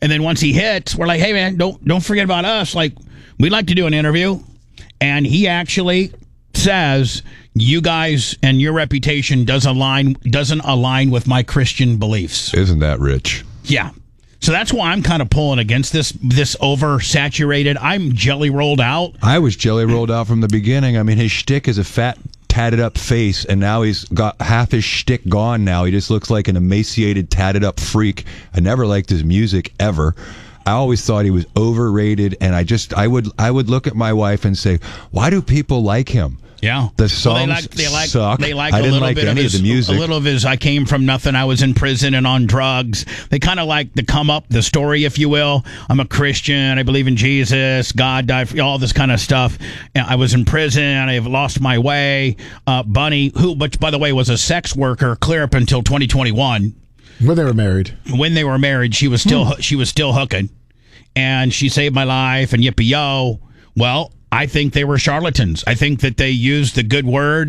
And then once he hits, we're like, hey, man, don't forget about us. Like, we'd like to do an interview. And he actually says, you guys and your reputation doesn't align with my Christian beliefs. Isn't that rich? Yeah. So that's why I'm kind of pulling against this oversaturated. I'm jelly rolled out. I was jelly rolled out from the beginning. I mean, his shtick is a fat, tatted up face, and now he's got half his shtick gone now. He just looks like an emaciated, tatted up freak. I never liked his music, ever. I always thought he was overrated, and I would look at my wife and say, why do people like him? Yeah, the songs suck. They like I a didn't little like bit any of his, of the music. A little of his. I came from nothing. I was in prison and on drugs. They kind of like the come up, the story, if you will. I'm a Christian. I believe in Jesus. God died for all this kind of stuff. I was in prison. I've lost my way. Bunny, which by the way was a sex worker, clear up until 2021. When they were married. When they were married, she was still hooking, and she saved my life. And yippee yo. Well, I think they were charlatans. I think that they used the good word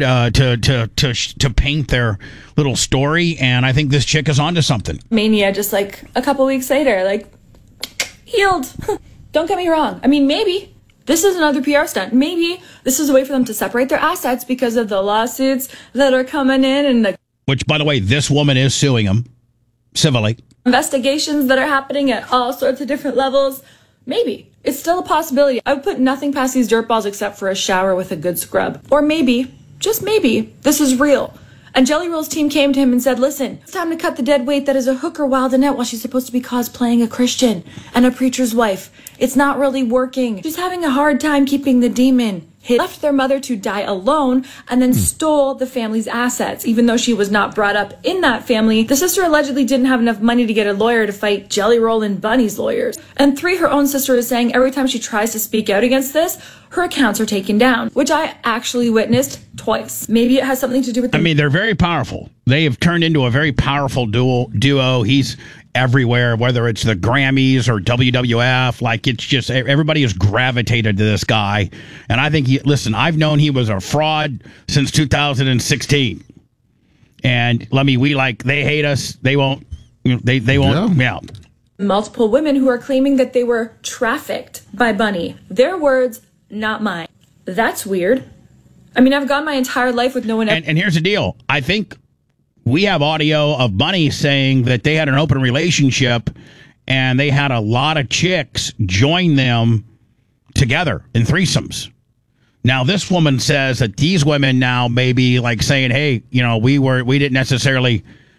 to paint their little story, and I think this chick is onto something. Mania, just like a couple weeks later, like, healed. Don't get me wrong. I mean, maybe this is another PR stunt. Maybe this is a way for them to separate their assets because of the lawsuits that are coming in and the... Which, by the way, this woman is suing them civilly. Investigations that are happening at all sorts of different levels. Maybe. It's still a possibility. I would put nothing past these dirtballs except for a shower with a good scrub. Or maybe, just maybe, this is real. And Jelly Roll's team came to him and said, listen, it's time to cut the dead weight that is a hooker Wildinette while she's supposed to be cosplaying a Christian and a preacher's wife. It's not really working. She's having a hard time keeping the demon. He left their mother to die alone and then stole the family's assets. Even though she was not brought up in that family, the sister allegedly didn't have enough money to get a lawyer to fight Jelly Roll and Bunny's lawyers. And 3, her own sister is saying every time she tries to speak out against this, her accounts are taken down, which I actually witnessed twice. Maybe it has something to do with... I mean, they're very powerful. They have turned into a very powerful duo. He's everywhere, whether it's the Grammys or WWF. Like, it's just everybody has gravitated to this guy. And I think I've known he was a fraud since 2016. And they hate us. They won't, they won't, yeah. Multiple women who are claiming that they were trafficked by Bunny. Their words, not mine. That's weird. I mean, I've gone my entire life with no one... And here's the deal. I think we have audio of Bunny saying that they had an open relationship and they had a lot of chicks join them together in threesomes. Now, this woman says that these women now may be like saying, hey, we didn't necessarily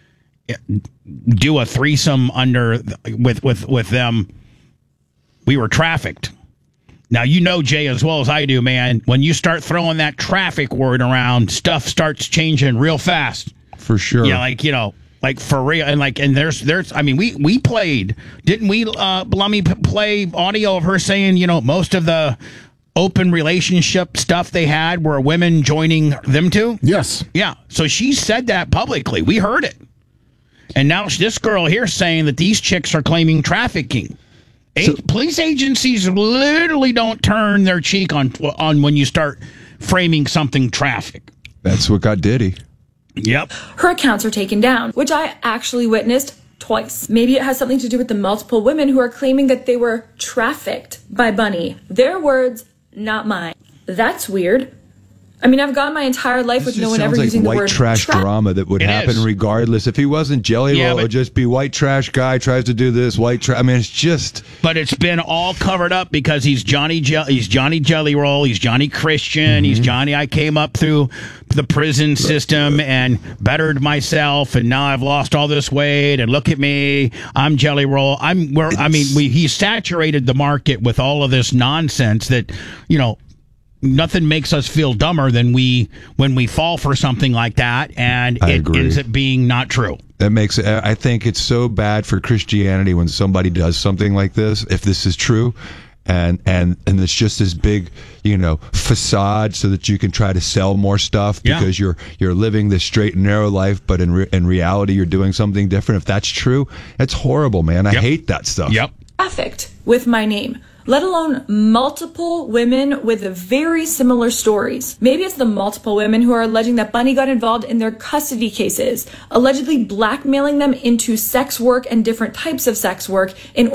do a threesome with them. We were trafficked. Now, Jay, as well as I do, man, when you start throwing that traffic word around, stuff starts changing real fast. For sure. Yeah, like for real. And there's I mean, we played, didn't we, Blummy, play audio of her saying, most of the open relationship stuff they had were women joining them too? Yes. Yeah. So she said that publicly. We heard it. And now this girl here saying that these chicks are claiming trafficking. Police agencies literally don't turn their cheek on when you start framing something traffic. That's what got Diddy. Yep. Her accounts are taken down, which I actually witnessed twice. Maybe it has something to do with the multiple women who are claiming that they were trafficked by Bunny. Their words, not mine. That's weird. I mean, I've gone my entire life with no one ever using the word white trash drama that would happen regardless. If he wasn't Jelly Roll, it would just be white trash guy tries to do this, white trash. I mean, it's just... But it's been all covered up because he's Johnny Jelly Roll, he's Johnny Christian, he's Johnny, I came up through the prison system and bettered myself, and now I've lost all this weight, and look at me, I'm Jelly Roll. He saturated the market with all of this nonsense that, nothing makes us feel dumber than when we fall for something like that, and it ends up being not true. That makes it. I think it's so bad for Christianity when somebody does something like this, if this is true, and it's just this big, facade so that you can try to sell more stuff because you're living this straight and narrow life, but in reality you're doing something different. If that's true, it's horrible, man. I hate that stuff. Yep. Trafficked with my name. Let alone multiple women with very similar stories. Maybe it's the multiple women who are alleging that Bunny got involved in their custody cases, allegedly blackmailing them into sex work and different types of sex work in